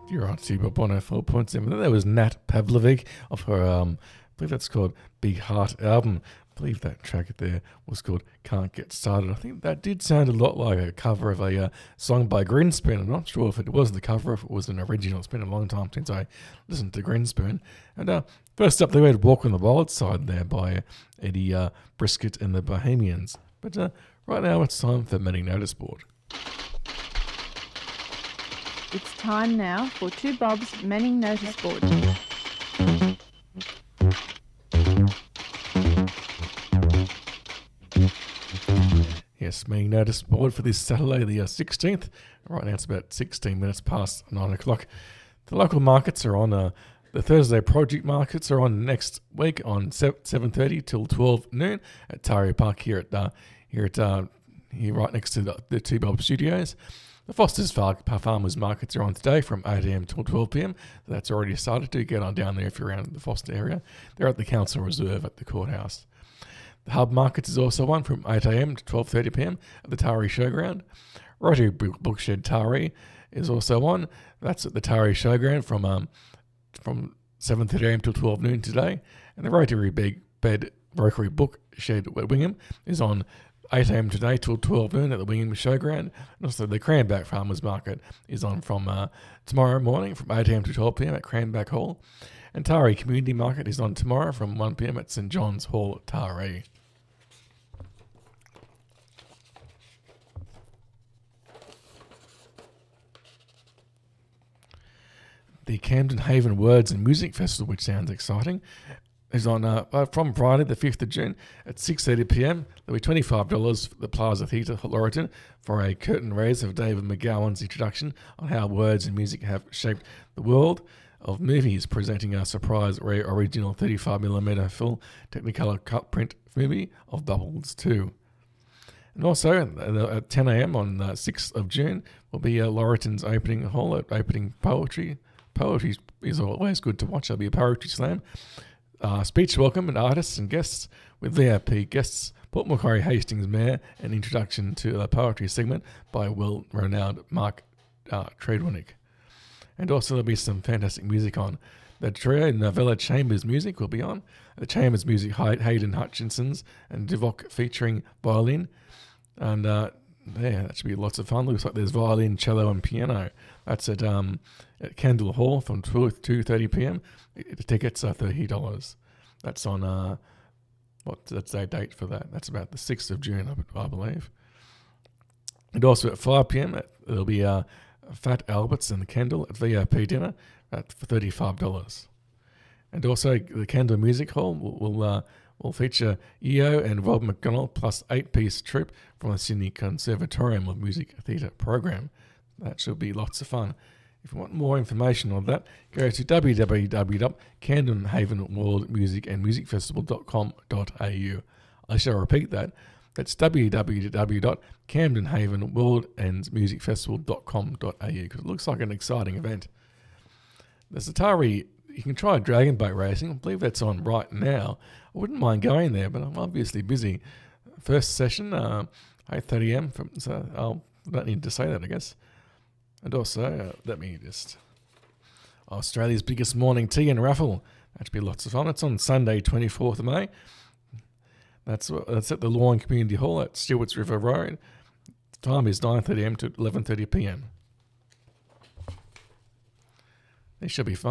You're on T-Bop 104.7. Then there was Nat Pavlovic of her, I believe that's called Big Heart album. I believe that track there was called Can't Get Started. I think that did sound a lot like a cover of a song by Greenspoon. I'm not sure if it was the cover, if it was an original. It's been a long time since I listened to Greenspoon. And first up, they had Walk on the Wild Side there by Eddie Brisket and the Bohemians. But right now it's time for Manning Notice Board. It's time now for Two Bob's Manning Notice Board. Yes, Manning Notice Board for this Saturday the 16th. Right now it's about 16 minutes past 9 o'clock. The local markets are on, the Thursday project markets are on next week on 7:30 till 12 noon at Tari Park here right next to the Two Bob Studios. The Foster's Farmers Markets are on today from 8 a.m. till 12 p.m. That's already started. Do get on down there if you're around the Foster area. They're at the Council Reserve at the courthouse. The Hub Markets is also on from 8 a.m. to 12:30 p.m. at the Tari Showground. Rotary Bookshed Tari is also on. That's at the Tari Showground from 7:30 a.m. till 12 noon today. And the Rotary Rotary Bookshed at Wingham is on 8 a.m. today till 12 noon at the Wingham Showground. And also the Cranback Farmers Market is on from tomorrow morning from 8 a.m. to 12 p.m. at Cranback Hall. And Tari Community Market is on tomorrow from 1 p.m. at St John's Hall, Tari. The Camden Haven Words and Music Festival, which sounds exciting, is on from Friday the 5th of June at 6:30 p.m. There'll be $25 for the Plaza Theatre, Laurelton, for a curtain raise of David McGowan's introduction on how words and music have shaped the world of movies, presenting a surprise original 35mm full Technicolor cut print movie of Bubbles 2. And also at 10 a.m. on the 6th of June will be Laurelton's opening hall at opening poetry. Poetry is always good to watch. There'll be a poetry slam. Speech welcome and artists and guests with VIP guests, Port Macquarie Hastings Mayor, and introduction to the poetry segment by well-renowned Mark Tredwinick. And also there'll be some fantastic music on. The trio Novella Chambers music will be on. The Chambers music, Hayden Hutchinson's and Divok featuring violin. And that should be lots of fun. Looks like there's violin, cello and piano. That's at Kendall Hall from 2:30 p.m. The tickets are $30. That's on, that's the date for that? That's about the 6th of June, I believe. And also at 5 p.m. there'll be Fat Alberts and the Kendall at VIP dinner for $35. And also the Kendall Music Hall will feature EO and Rob McDonald plus 8-piece troupe from the Sydney Conservatorium of Music Theatre program. That should be lots of fun. If you want more information on that, go to www.camdenhavenworldmusicandmusicfestival.com.au. I shall repeat that. That's www.camdenhavenworldandmusicfestival.com.au because it looks like an exciting event. There's Atari. You can try Dragon Boat Racing. I believe that's on right now. I wouldn't mind going there, but I'm obviously busy. First session, 8:30 a.m. So I don't need to say that, I guess. And also, Australia's biggest morning tea and raffle. That should be lots of fun. It's on Sunday, 24th of May. That's at the Lawn Community Hall at Stewart's River Road. The time is 9:30 a.m. to 11:30 p.m. It should be fun.